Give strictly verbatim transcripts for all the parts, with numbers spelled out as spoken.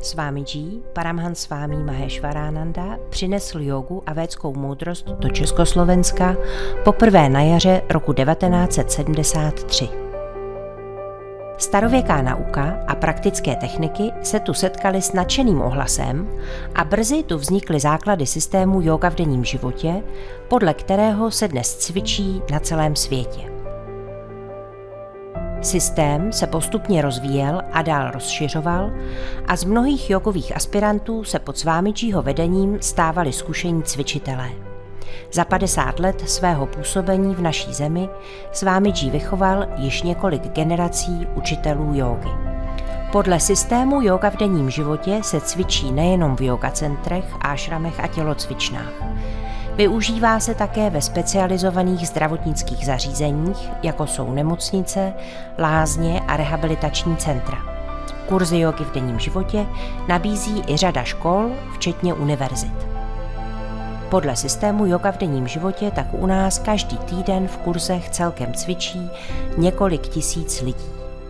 Svámidží Paramhans Svámí Maheshwarananda přinesl jógu a védskou moudrost do Československa poprvé na jaře roku devatenáct set sedmdesát tři. Starověká nauka a praktické techniky se tu setkaly s nadšeným ohlasem a brzy tu vznikly základy systému jóga v denním životě, podle kterého se dnes cvičí na celém světě. Systém se postupně rozvíjel a dál rozšiřoval a z mnohých jógových aspirantů se pod Svámidžího vedením stávali zkušení cvičitelé. Za padesát let svého působení v naší zemi Svámidží vychoval již několik generací učitelů jógy. Podle systému jóga v denním životě se cvičí nejenom v jógacentrech, ášramech a tělocvičnách. Využívá se také ve specializovaných zdravotnických zařízeních, jako jsou nemocnice, lázně a rehabilitační centra. Kurzy jógy v denním životě nabízí i řada škol, včetně univerzit. Podle systému jóga v denním životě tak u nás každý týden v kurzech celkem cvičí několik tisíc lidí.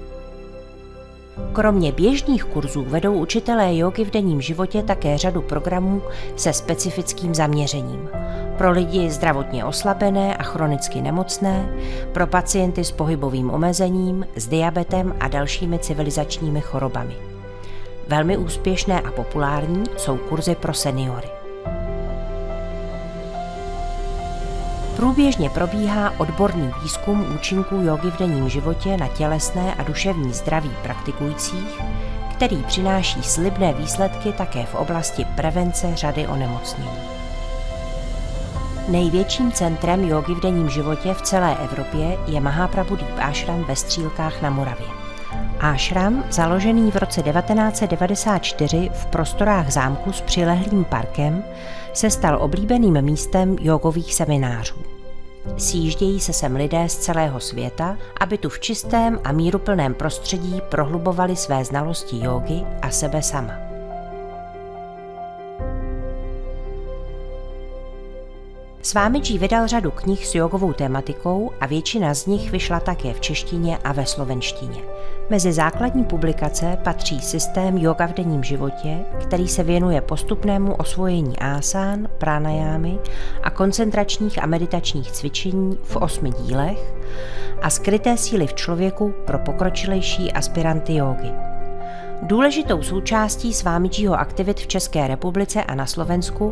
Kromě běžných kurzů vedou učitelé jógy v denním životě také řadu programů se specifickým zaměřením. Pro lidi zdravotně oslabené a chronicky nemocné, pro pacienty s pohybovým omezením, s diabetem a dalšími civilizačními chorobami. Velmi úspěšné a populární jsou kurzy pro seniory. Průběžně probíhá odborný výzkum účinků jógy v denním životě na tělesné a duševní zdraví praktikujících, který přináší slibné výsledky také v oblasti prevence řady onemocnění. Největším centrem jógy v denním životě v celé Evropě je Mahaprabhudip Ashram ve Střílkách na Moravě. Ashram, založený v roce devatenáct set devadesát čtyři v prostorách zámku s přilehlým parkem, se stal oblíbeným místem jógových seminářů. Sjíždějí se sem lidé z celého světa, aby tu v čistém a míruplném prostředí prohlubovali své znalosti jógy a sebe sama. Svámidží vydal řadu knih s jógovou tematikou a většina z nich vyšla také v češtině a ve slovenštině. Mezi základní publikace patří systém jóga v denním životě, který se věnuje postupnému osvojení asán, pranajámy a koncentračních a meditačních cvičení v osmi dílech a skryté síly v člověku pro pokročilejší aspiranty jógy. Důležitou součástí Svámidžího aktivit v České republice a na Slovensku